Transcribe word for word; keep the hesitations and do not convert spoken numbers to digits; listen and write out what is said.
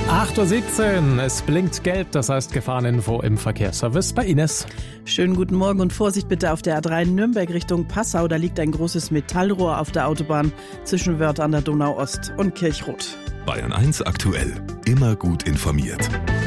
acht Uhr siebzehn, es blinkt gelb, das heißt Gefahreninfo im Verkehrsservice bei Ines. Schönen guten Morgen und Vorsicht bitte auf der A drei Nürnberg Richtung Passau. Da liegt ein großes Metallrohr auf der Autobahn zwischen Wörth an der Donau Ost und Kirchroth. Bayern eins aktuell, immer gut informiert.